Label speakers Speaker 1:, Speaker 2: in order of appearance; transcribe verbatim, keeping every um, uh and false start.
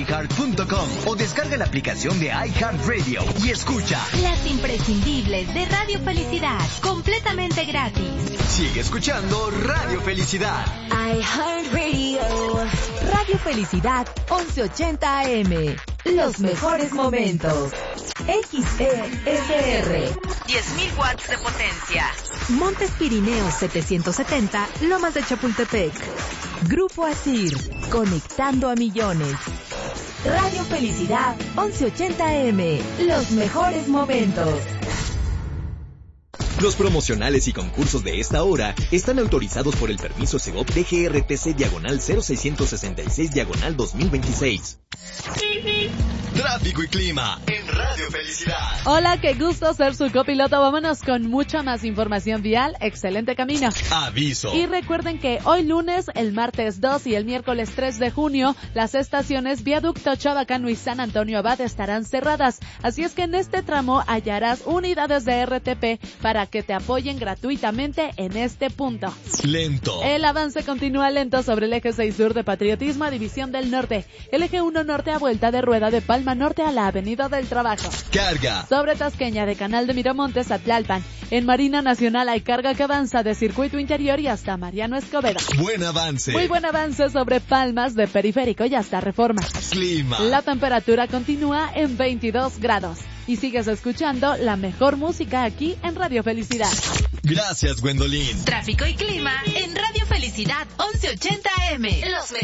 Speaker 1: i heart punto com o descarga la aplicación de iHeartRadio y escucha
Speaker 2: las imprescindibles de Radio Felicidad, completamente gratis.
Speaker 1: Sigue escuchando Radio Felicidad.
Speaker 2: iHeartRadio. Radio Felicidad once ochenta A M. Los mejores momentos. X E S R. diez mil watts de potencia. Montes Pirineos setecientos setenta, Lomas de Chapultepec. Grupo Asir, conectando a millones. Radio Felicidad once ochenta A M. Los mejores momentos.
Speaker 3: Los promocionales y concursos de esta hora están autorizados por el permiso Segov D G R T C diagonal cero seiscientos sesenta y seis diagonal dos mil veintiséis.
Speaker 1: Tráfico y clima en Radio Felicidad.
Speaker 4: Hola, qué gusto ser su copiloto. Vámonos con mucha más información vial. Excelente camino.
Speaker 1: Aviso.
Speaker 4: Y recuerden que hoy lunes, el martes dos y el miércoles tres de junio, las estaciones Viaducto Chabacano y San Antonio Abad estarán cerradas. Así es que en este tramo hallarás unidades de R T P para que te apoyen gratuitamente en este punto.
Speaker 1: Lento.
Speaker 4: El avance continúa lento sobre el eje seis sur de Patriotismo a División del Norte. El eje uno norte a vuelta de rueda de Palma Norte a la Avenida del Trabajo.
Speaker 1: Carga.
Speaker 4: Sobre Tasqueña de Canal de Miramontes a Tlalpan. En Marina Nacional hay carga que avanza de Circuito Interior y hasta Mariano Escobedo.
Speaker 1: Buen avance.
Speaker 4: Muy buen avance sobre Palmas de Periférico y hasta Reforma.
Speaker 1: Clima.
Speaker 4: La temperatura continúa en veintidós grados. Y sigues escuchando la mejor música aquí en Radio Felicidad.
Speaker 1: Gracias, Gwendolyn.
Speaker 2: Tráfico y clima en Radio Felicidad once ochenta A M. Los